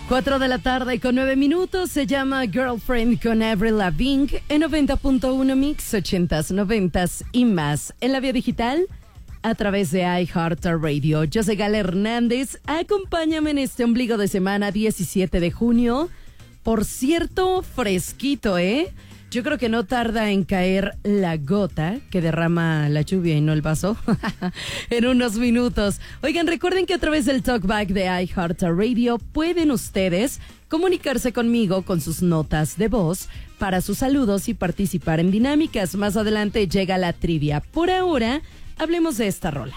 4 de la tarde con 9 minutos, se llama Girlfriend con Avril Lavigne en 90.1 Mix, 80s, 90s y más. En la vía digital, a través de iHeartRadio. Yo soy Gala Hernández, acompáñame en este ombligo de semana 17 de junio. Por cierto, fresquito, ¿eh? Yo creo que no tarda en caer la gota que derrama la lluvia y no el vaso en unos minutos. Oigan, recuerden que a través del Talkback de iHeartRadio pueden ustedes comunicarse conmigo con sus notas de voz para sus saludos y participar en dinámicas. Más adelante llega la trivia. Por ahora, hablemos de esta rola.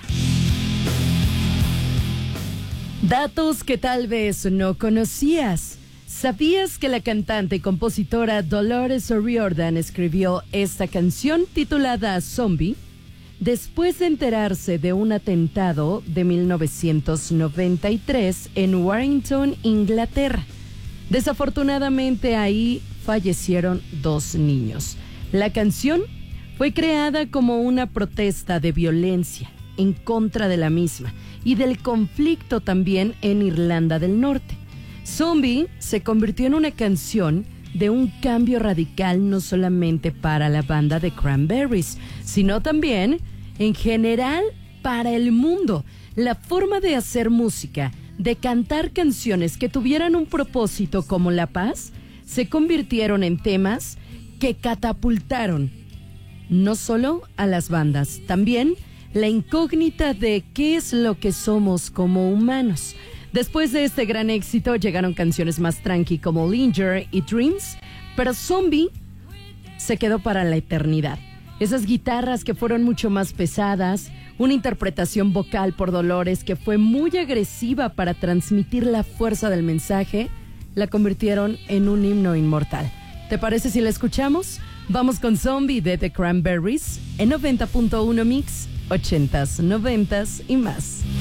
Datos que tal vez no conocías. ¿Sabías que la cantante y compositora Dolores O'Riordan escribió esta canción titulada Zombie después de enterarse de un atentado de 1993 en Warrington, Inglaterra? Desafortunadamente ahí fallecieron 2 niños. La canción fue creada como una protesta de violencia en contra de la misma y del conflicto también en Irlanda del Norte. Zombie se convirtió en una canción de un cambio radical no solamente para la banda de Cranberries, sino también en general para el mundo. La forma de hacer música, de cantar canciones que tuvieran un propósito como la paz, se convirtieron en temas que catapultaron no solo a las bandas, también la incógnita de qué es lo que somos como humanos. Después de este gran éxito llegaron canciones más tranqui como Linger y Dreams, pero Zombie se quedó para la eternidad. Esas guitarras que fueron mucho más pesadas, una interpretación vocal por Dolores que fue muy agresiva para transmitir la fuerza del mensaje, la convirtieron en un himno inmortal. ¿Te parece si la escuchamos? Vamos con Zombie de The Cranberries en 90.1 Mix, 80s, 90s y más.